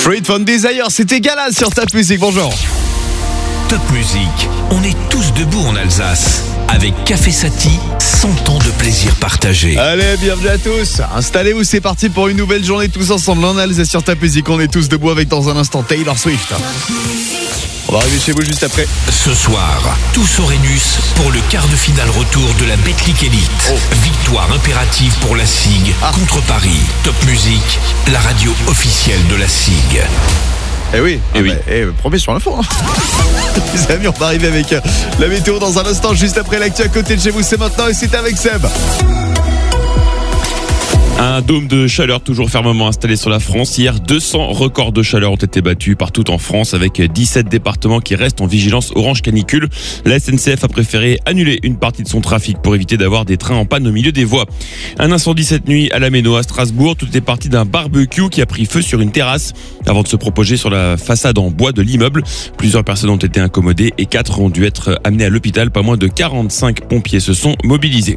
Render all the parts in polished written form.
Freedom Desire, c'était Gala sur Top Music, bonjour. Top Music, on est tous debout en Alsace. Avec Café Sati, 100 ans de plaisir partagé. Allez, bienvenue à tous. Installez-vous, c'est parti pour une nouvelle journée tous ensemble en Alsace sur Top Music. On est tous debout avec dans un instant Taylor Swift. On va arriver chez vous juste après. Ce soir, tous au Rhenus pour le quart de finale retour de la Betclic Elite. Victoire impérative pour la SIG contre Paris. Top Music, la radio officielle de la SIG. Eh oui, premier sur l'info. Les amis, on va arriver avec la météo dans un instant, juste après l'actu à côté de chez vous. C'est maintenant et c'est avec Seb. Un dôme de chaleur toujours fermement installé sur la France. Hier, 200 records de chaleur ont été battus partout en France avec 17 départements qui restent en vigilance orange canicule. La SNCF a préféré annuler une partie de son trafic pour éviter d'avoir des trains en panne au milieu des voies. Un incendie cette nuit à la Méno à Strasbourg. Tout est parti d'un barbecue qui a pris feu sur une terrasse avant de se propager sur la façade en bois de l'immeuble. Plusieurs personnes ont été incommodées et 4 ont dû être amenées à l'hôpital. Pas moins de 45 pompiers se sont mobilisés.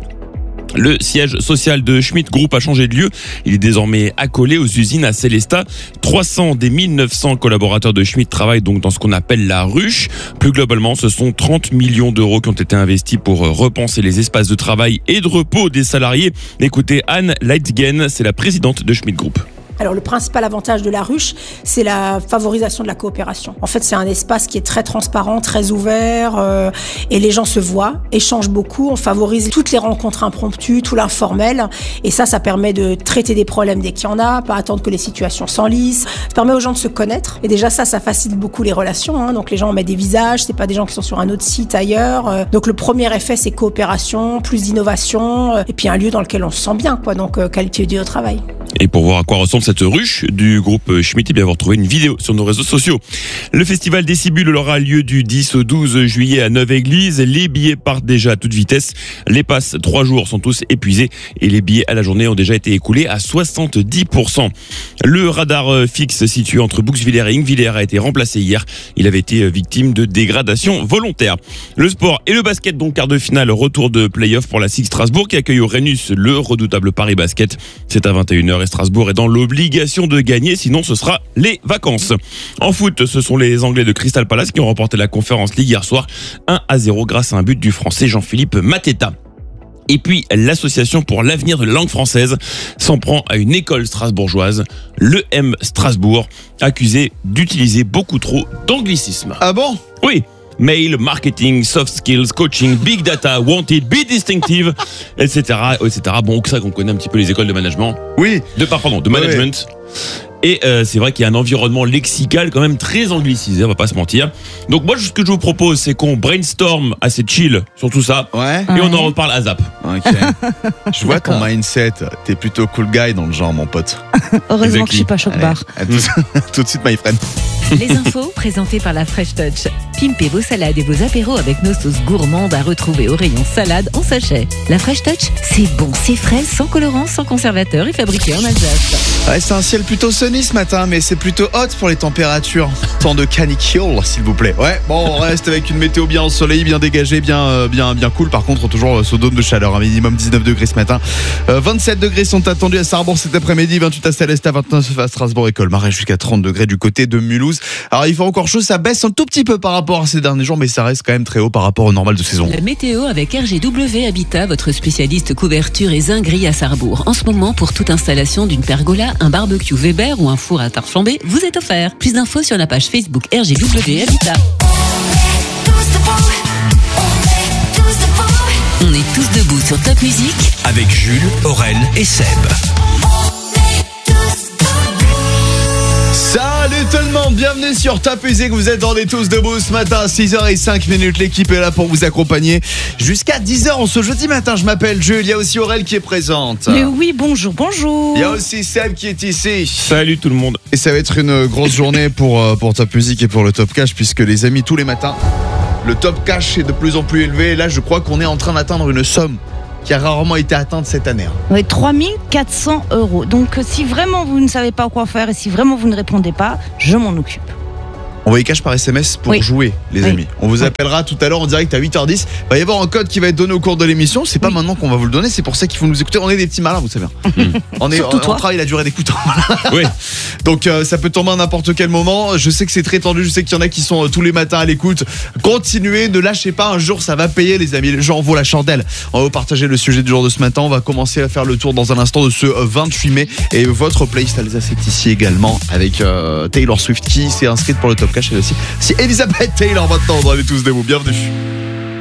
Le siège social de Schmitt Group a changé de lieu. Il est désormais accolé aux usines à Célestat. 300 des 1900 collaborateurs de Schmitt travaillent donc dans ce qu'on appelle la ruche. Plus globalement, ce sont 30 millions d'euros qui ont été investis pour repenser les espaces de travail et de repos des salariés. Écoutez Anne Leitgen, c'est la présidente de Schmitt Group. Alors le principal avantage de la ruche, c'est la favorisation de la coopération. En fait, c'est un espace qui est très transparent, très ouvert, et les gens se voient, échangent beaucoup. On favorise toutes les rencontres impromptues, tout l'informel, et ça permet de traiter des problèmes dès qu'il y en a, pas attendre que les situations s'enlisent. Ça permet aux gens de se connaître, et déjà ça facilite beaucoup les relations. Donc les gens mettent des visages, c'est pas des gens qui sont sur un autre site ailleurs. Donc le premier effet, c'est coopération, plus d'innovation, et puis un lieu dans lequel on se sent bien, quoi. Donc qualité de vie au travail. Et pour voir à quoi ressemble cette ruche du groupe Schmitt, bien vous retrouvez une vidéo sur nos réseaux sociaux. Le festival des Cibules aura lieu du 10 au 12 juillet à Neuve-Église. Les billets partent déjà à toute vitesse. Les passes 3 jours sont tous épuisés et les billets à la journée ont déjà été écoulés à 70%. Le radar fixe situé entre Bouxwiller et Ingwiller a été remplacé hier. Il avait été victime de dégradation volontaire. Le sport et le basket, donc quart de finale, retour de play-off pour la SIG Strasbourg qui accueille au Rhenus le redoutable Paris Basket. C'est à 21h et Strasbourg est dans l'obligation de gagner, sinon ce sera les vacances. En foot, ce sont les Anglais de Crystal Palace qui ont remporté la Conference League hier soir 1-0 grâce à un but du Français Jean-Philippe Mateta. Et puis, l'association pour l'avenir de la langue française s'en prend à une école strasbourgeoise, l'EM Strasbourg, accusée d'utiliser beaucoup trop d'anglicisme. Ah bon ? Oui. Mail, marketing, soft skills, coaching, big data, wanted, be distinctive, etc., etc. Bon, ça qu'on connaît un petit peu les écoles de management. Oui. De management. Et c'est vrai qu'il y a un environnement lexical quand même très anglicisé, on va pas se mentir. Donc moi, ce que je vous propose, c'est qu'on brainstorm assez chill sur tout ça. Ouais. Et on en reparle à Zap. Ok. Je vois ton mindset. T'es plutôt cool guy dans le genre, mon pote. Heureusement que je suis pas choc-bar. Tout de suite, my friend. Les infos présentées par la Fresh Touch. Pimpez vos salades et vos apéros avec nos sauces gourmandes à retrouver au rayon salade en sachet. La Fresh Touch, c'est bon, c'est frais, sans colorant, sans conservateur et fabriqué en Alsace. Ouais, c'est un ciel plutôt sunny ce matin, mais c'est plutôt hot pour les températures. Temps de canicule, s'il vous plaît. Ouais, bon, on reste avec une météo bien ensoleillée, bien dégagée, bien cool. Par contre, toujours sous dôme de chaleur, un minimum 19 degrés ce matin. 27 degrés sont attendus à Sarrebourg cet après-midi, 28 à Célestat, 29 à Strasbourg et Colmar, jusqu'à 30 degrés du côté de Mulhouse. Alors, il fait encore chaud, ça baisse un tout petit peu par rapport à ces derniers jours, mais ça reste quand même très haut par rapport au normal de saison. La météo avec RGW Habitat, votre spécialiste couverture et zinguerie à Sarrebourg. En ce moment, pour toute installation d'une pergola, un barbecue Weber ou un four à tarte flambée, vous est offert. Plus d'infos sur la page Facebook RGW Habitat. On est tous debout sur Top Music avec Jules, Aurel et Seb. Salut tout le monde, bienvenue sur Top Music, vous êtes dans les tous debout ce matin à 6h05, l'équipe est là pour vous accompagner jusqu'à 10h en ce jeudi matin. Je m'appelle Jules, il y a aussi Aurel qui est présente. Mais oui, bonjour. Il y a aussi Seb qui est ici. Salut tout le monde. Et ça va être une grosse journée pour Top Music et pour le Top Cash, puisque les amis, tous les matins, le Top Cash est de plus en plus élevé. Là, je crois qu'on est en train d'atteindre une somme qui a rarement été atteinte cette année. Oui, 3 400 €. Donc si vraiment vous ne savez pas quoi faire et si vraiment vous ne répondez pas, je m'en occupe. Envoyez cash par SMS pour jouer, les amis. On vous appellera tout à l'heure en direct à 8h10. Il va y avoir un code qui va être donné au cours de l'émission. C'est pas maintenant qu'on va vous le donner, c'est pour ça qu'il faut nous écouter. On est des petits malins, vous savez. On travaille la durée d'écoute. Oui. Donc ça peut tomber à n'importe quel moment. Je sais que c'est très tendu, je sais qu'il y en a qui sont tous les matins à l'écoute. Continuez, ne lâchez pas, un jour ça va payer, les amis. Le jeu en vaut la chandelle. On va vous partager le sujet du jour de ce matin. On va commencer à faire le tour dans un instant de ce 28 mai. Et votre playlist Alsace est ici également avec Taylor Swift qui s'est inscrite pour le Top Cash. Et aussi si Elisabeth Taylor maintenant, on doit aller tous des mots. Bienvenue.